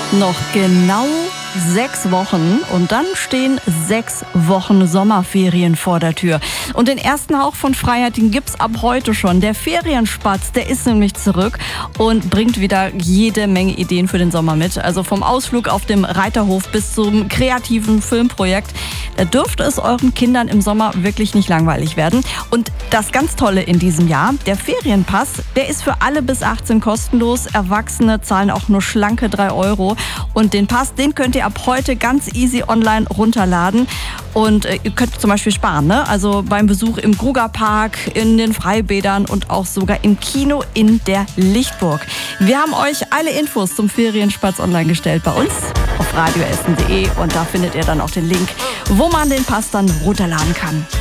Noch genau 6 Wochen und dann stehen 6 Wochen Sommerferien vor der Tür. Und den ersten Hauch von Freiheit, den gibt's ab heute schon. Der Ferienspatz, der ist nämlich zurück und bringt wieder jede Menge Ideen für den Sommer mit. Also vom Ausflug auf dem Reiterhof bis zum kreativen Filmprojekt. Da dürfte es euren Kindern im Sommer wirklich nicht langweilig werden. Und das ganz Tolle in diesem Jahr, der Ferienpass, der ist für alle bis 18 kostenlos. Erwachsene zahlen auch nur schlanke 3 €. Und den Pass, den könnt ihr ab heute ganz easy online runterladen. Und ihr könnt zum Beispiel sparen, ne? Also beim Besuch im Grugerpark, in den Freibädern und auch sogar im Kino in der Lichtburg. Wir haben euch alle Infos zum Ferienspatz online gestellt bei uns auf radioessen.de und da findet ihr dann auch den Link, wo man den Pass dann runterladen kann.